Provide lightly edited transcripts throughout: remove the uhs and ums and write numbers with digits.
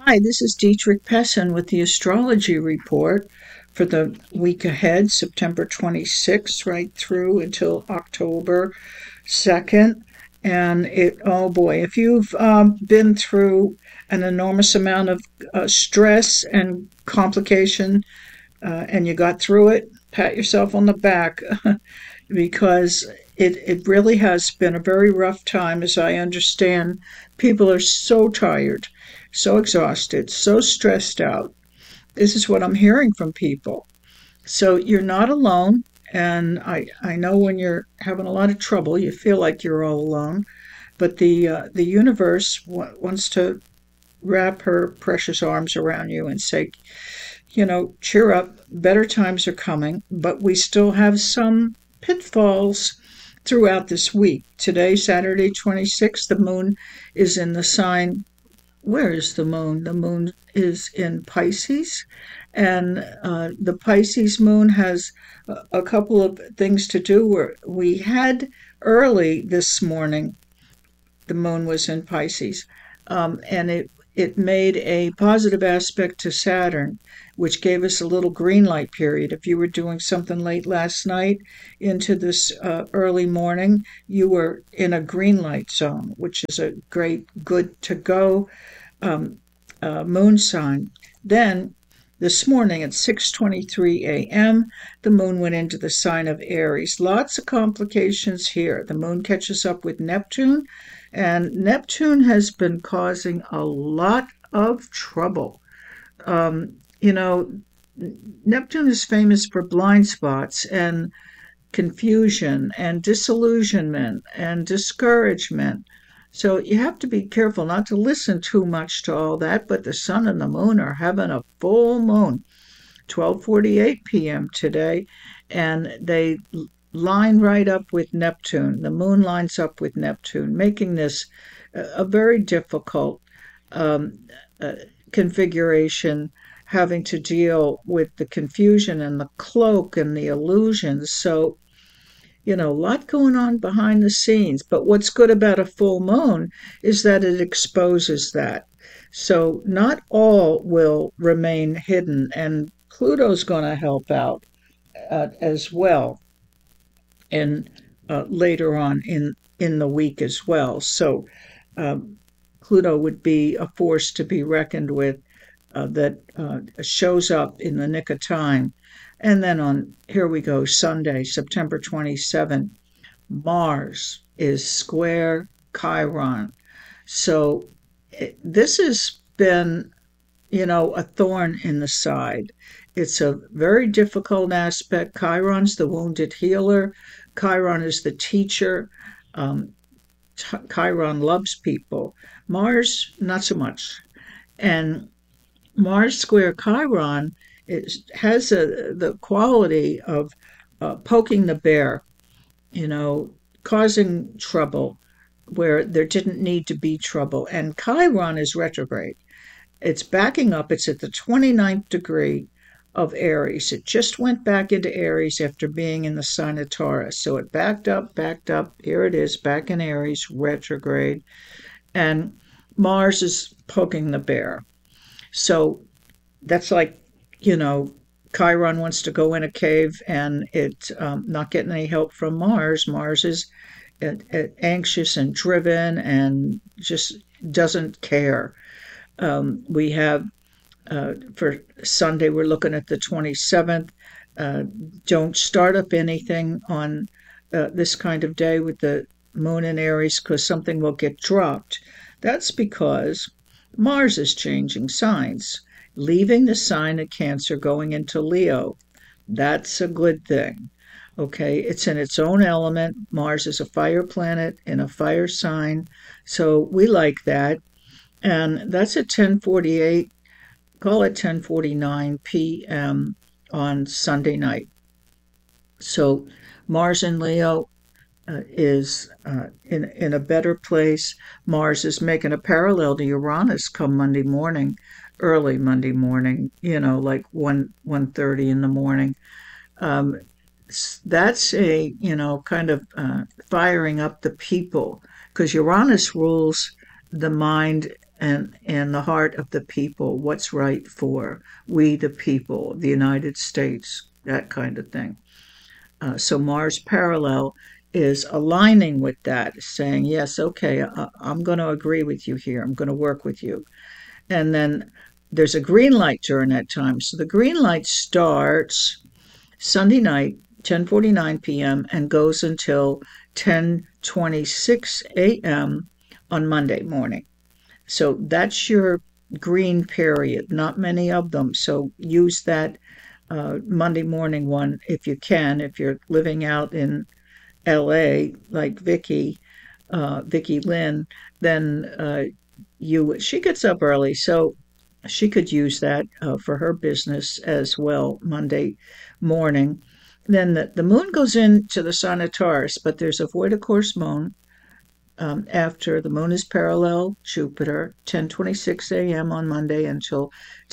Hi, this is Dietrich Pessin with the astrology report for the week ahead, September 26th, right through until October 2nd. And oh boy, if you've been through an enormous amount of stress and complication and you got through it, pat yourself on the back because it really has been a very rough time, as I understand. People are so tired, so exhausted, so stressed out. This is what I'm hearing from people. So you're not alone. And I know when you're having a lot of trouble, you feel like you're all alone. But the universe wants to wrap her precious arms around you and say, cheer up. Better times are coming, but we still have some pitfalls throughout this week. Today, Saturday 26th, the moon is in the sign. Where is the moon? The moon is in Pisces, and the Pisces moon has a couple of things to do. Where we had early this morning, the moon was in Pisces, and it made a positive aspect to Saturn, which gave us a little green light period. If you were doing something late last night into this early morning, you were in a green light zone, which is a great, good to go um, moon sign. Then this morning at 6:23 a.m., the moon went into the sign of Aries. Lots of complications here. The moon catches up with Neptune, and Neptune has been causing a lot of trouble. Um, you know, Neptune is famous for blind spots and confusion and disillusionment and discouragement. So you have to be careful not to listen too much to all that, but the sun and the moon are having a full moon, 12:48 p.m. today, and they line right up with Neptune. The moon lines up with Neptune, making this a very difficult um, uh, configuration, having to deal with the confusion and the cloak and the illusions. So, a lot going on behind the scenes. But what's good about a full moon is that it exposes that. So not all will remain hidden, and Pluto's going to help out as well, and later on in the week as well. So um, Pluto would be a force to be reckoned with that shows up in the nick of time. And then on, here we go, Sunday, September 27th, Mars is square Chiron. So this has been, a thorn in the side. It's a very difficult aspect. Chiron's the wounded healer. Chiron is the teacher. Um, Chiron loves people. Mars, not so much. And Mars square Chiron has the quality of poking the bear, causing trouble where there didn't need to be trouble. And Chiron is retrograde. It's backing up. It's at the 29th degree of Aries. It just went back into Aries after being in the sign of Taurus. So it backed up, backed up. Here it is, back in Aries, retrograde. And Mars is poking the bear. So that's like, Chiron wants to go in a cave and it's not getting any help from Mars. Mars is anxious and driven and just doesn't care. We have for Sunday, we're looking at the 27th. Uh, don't start up anything on this kind of day with the moon in Aries because something will get dropped. That's because Mars is changing signs, leaving the sign of Cancer, going into Leo. That's a good thing. Okay, it's in its own element. Mars is a fire planet in a fire sign. So we like that. And that's at 10:48, call it 10:49 p.m. on Sunday night. So Mars in Leo is in a better place. Mars is making a parallel to Uranus come Monday morning, early Monday morning. Like 1:30 in the morning. Um, that's a kind of firing up the people because Uranus rules the mind and the heart of the people, what's right for we the people, the United States, that kind of thing. So Mars parallel is aligning with that, saying, yes, okay, I'm going to agree with you here. I'm going to work with you. And then there's a green light during that time. So the green light starts Sunday night, 10:49 p.m. and goes until 10:26 a.m. on Monday morning. So that's your green period, not many of them. So use that Monday morning one if you can. If you're living out in LA like Vicky Lynn, then she gets up early, so she could use that for her business as well Monday morning. Then the moon goes into the sign of Taurus, but there's a void of course moon after the moon is parallel Jupiter, 10:26 a.m. on Monday until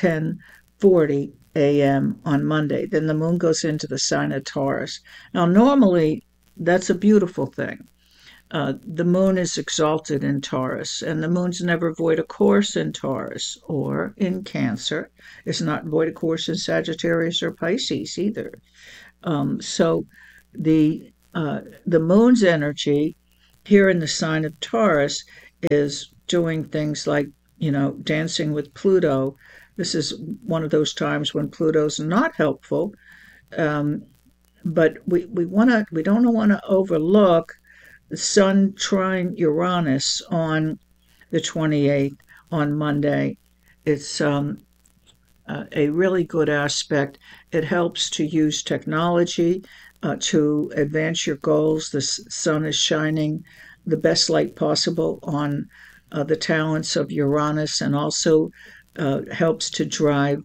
10:40 a.m. on Monday. Then the moon goes into the sign of Taurus. Now, normally, that's a beautiful thing. The moon is exalted in Taurus, and the moon's never void of course in Taurus or in Cancer. It's not void of course in Sagittarius or Pisces either. So the moon's energy here in the sign of Taurus is doing things like, dancing with Pluto. This is one of those times when Pluto's not helpful, but we don't want to overlook the Sun trine Uranus on the 28th on Monday. It's a really good aspect. It helps to use technology to advance your goals. The sun is shining the best light possible on the talents of Uranus, and also helps to drive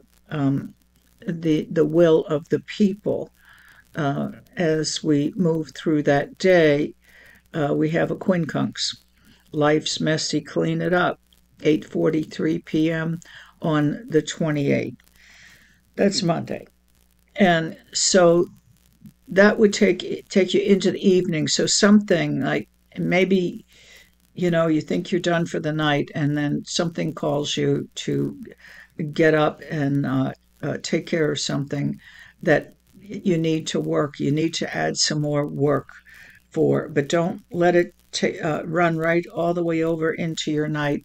the will of the people as we move through that day. We have a quincunx. Life's messy, clean it up. 8:43 p.m. on the 28th. That's Monday. And so that would take you into the evening. So something like maybe you think you're done for the night, and then something calls you to get up and take care of something that you need to work. You need to add some more work but don't let it run right all the way over into your night.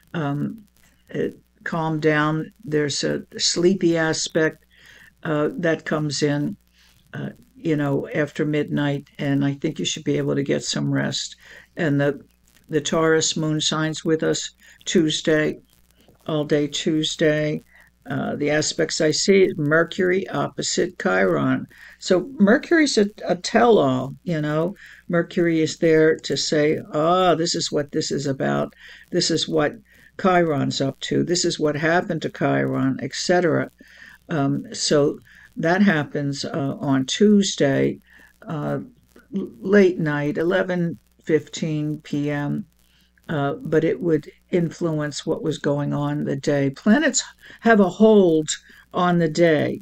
Calm down. There's a sleepy aspect that comes in, after midnight, and I think you should be able to get some rest. And the Taurus moon signs with us Tuesday, all day Tuesday. The aspects I see is Mercury opposite Chiron. So Mercury's a tell-all, Mercury is there to say, this is what this is about. This is what Chiron's up to. This is what happened to Chiron, etc. So that happens on Tuesday, late night, 11:15 p.m., but it would influence what was going on the day. Planets have a hold on the day,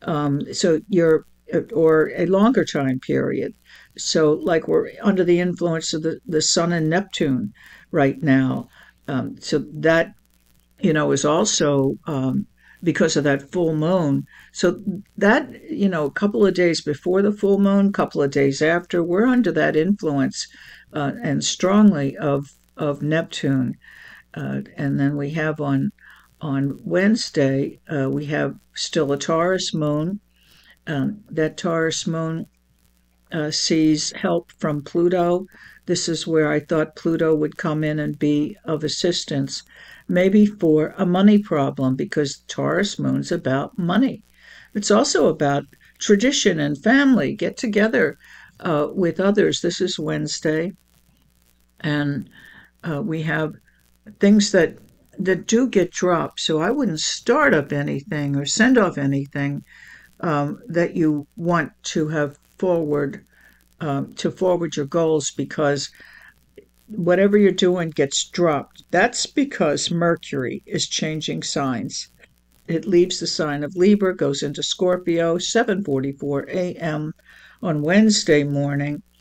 or a longer time period. So, like we're under the influence of the Sun and Neptune right now. So that, is also because of that full moon. So that, a couple of days before the full moon, couple of days after, we're under that influence and strongly of Neptune. And then we have on Wednesday, we have still a Taurus moon. That Taurus moon sees help from Pluto. This is where I thought Pluto would come in and be of assistance, maybe for a money problem, because Taurus moon's about money. It's also about tradition and family, get together with others. This is Wednesday. And we have things that do get dropped. So I wouldn't start up anything or send off anything that you want to have forward your goals, because whatever you're doing gets dropped. That's because Mercury is changing signs. It leaves the sign of Libra, goes into Scorpio, 7:44 a.m. on Wednesday morning.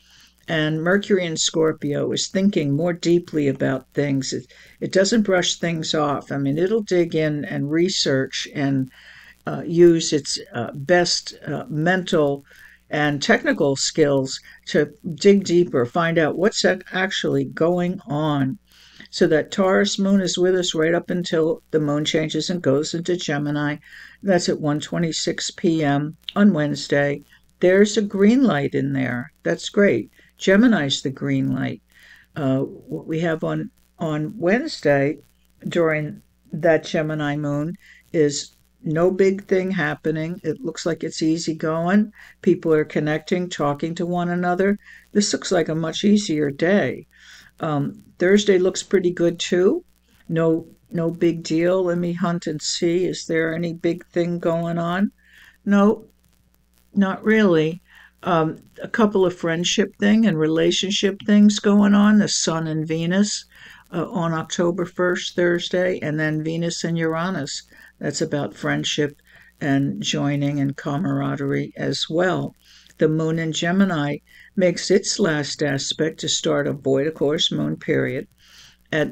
And Mercury in Scorpio is thinking more deeply about things. It doesn't brush things off. I mean, it'll dig in and research and use its best mental and technical skills to dig deeper, find out what's actually going on. So that Taurus moon is with us right up until the moon changes and goes into Gemini. That's at 1:26 p.m. on Wednesday. There's a green light in there. That's great. Gemini's the green light. What we have on Wednesday during that Gemini moon is no big thing happening. It looks like it's easy going. People are connecting, talking to one another. This looks like a much easier day. Thursday looks pretty good too. No big deal. Let me hunt and see. Is there any big thing going on? No, not really. A couple of friendship thing and relationship things going on. The Sun and Venus on October 1st, Thursday, and then Venus and Uranus. That's about friendship and joining and camaraderie as well. The Moon in Gemini makes its last aspect to start a void of course moon period at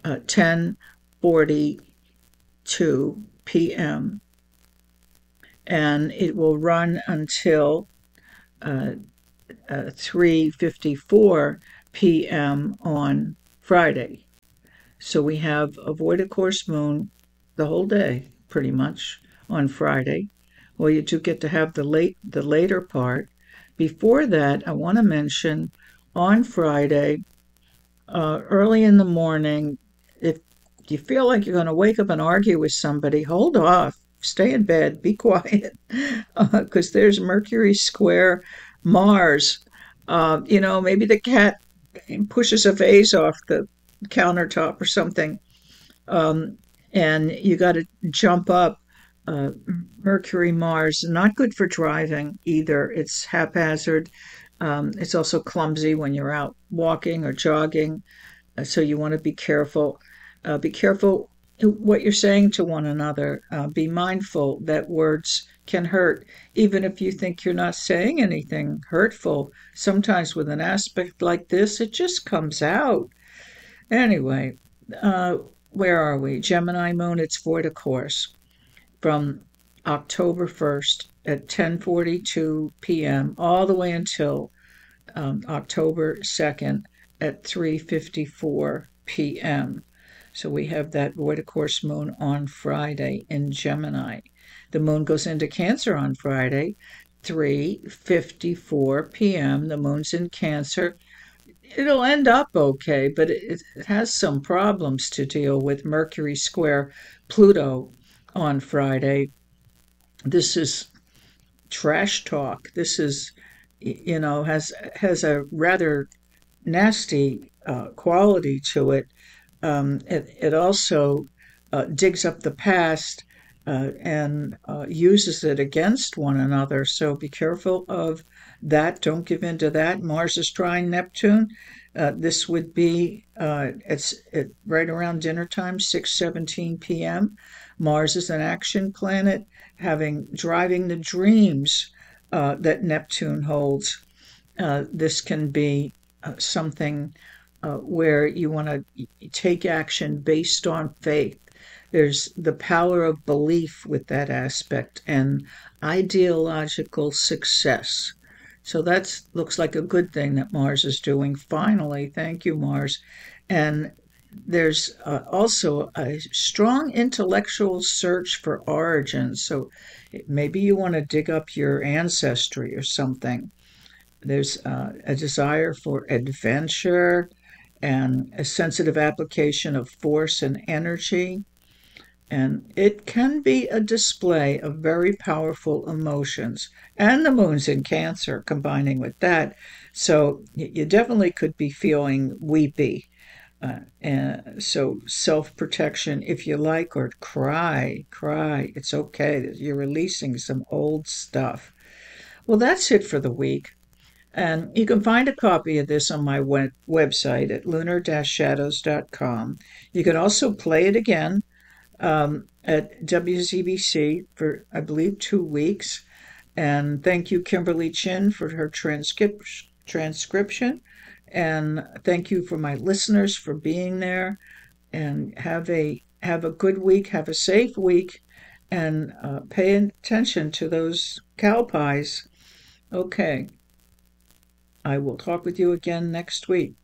10:42 p.m. and it will run until 3:54 p.m. on Friday. So we have a void of course moon the whole day, pretty much, on Friday. Well, you do get to have the later part. Before that, I want to mention on Friday, early in the morning, if you feel like you're going to wake up and argue with somebody, hold off, stay in bed, be quiet, because there's Mercury square Mars. Maybe the cat pushes a vase off the countertop or something, and you got to jump up. Uh, Mercury, Mars, not good for driving either. It's haphazard. It's also clumsy when you're out walking or jogging. So you want to be careful. Be careful what you're saying to one another. Be mindful that words can hurt, even if you think you're not saying anything hurtful. Sometimes with an aspect like this, it just comes out. Anyway, uh, where are we? Gemini moon, it's void of course from October 1st at 10:42 p.m. all the way until October 2nd at 3:54 p.m. So we have that void of course moon on Friday in Gemini. The moon goes into Cancer on Friday, 3:54 p.m. The moon's in Cancer. It'll end up okay, but it has some problems to deal with. Mercury square Pluto on Friday. This is trash talk. This is, has a rather nasty quality to it. It also digs up the past and uses it against one another. So be careful of that. Don't give in to that. Mars is trine Neptune. This would be it's right around dinner time, 6:17 p.m. Mars is an action planet, driving the dreams that Neptune holds. This can be something where you want to take action based on faith. There's the power of belief with that aspect and ideological success. So that looks like a good thing that Mars is doing. Finally, thank you, Mars. And there's also a strong intellectual search for origins. So maybe you want to dig up your ancestry or something. There's a desire for adventure and a sensitive application of force and energy. And it can be a display of very powerful emotions. And the moon's in Cancer combining with that. So you definitely could be feeling weepy. And so self protection, if you like, or cry, cry. It's okay. You're releasing some old stuff. Well, that's it for the week. And you can find a copy of this on my website at lunar-shadows.com. You can also play it again at WZBC for, I believe, 2 weeks. And thank you, Kimberly Chin, for her transcription. And thank you for my listeners for being there. And have a good week. Have a safe week, and pay attention to those cow pies. Okay, I will talk with you again next week.